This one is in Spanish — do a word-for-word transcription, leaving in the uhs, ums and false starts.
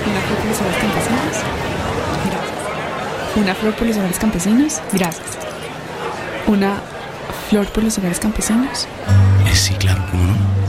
Una flor por los hogares campesinos. Gracias. Una flor por los hogares campesinos. Gracias. Una flor por los hogares campesinos. Eh, sí, claro, ¿cómo no?